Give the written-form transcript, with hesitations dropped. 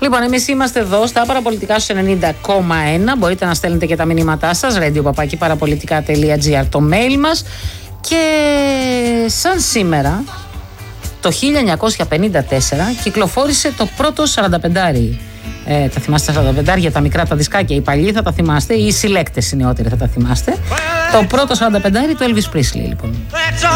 Λοιπόν, εμείς είμαστε εδώ στα Παραπολιτικά στους 90,1. Μπορείτε να στέλνετε και τα μηνύματά σας. radio@parapolitica.gr το mail μας. Και σαν σήμερα, το 1954, κυκλοφόρησε το πρώτο 45άρι. Τα θυμάστε τα 45άρια, τα μικρά τα δισκάκια, οι παλιοί θα τα θυμάστε, ή οι συλλέκτες οι νεότεροι θα τα θυμάστε. Το πρώτο 45άρι του Elvis Presley, λοιπόν.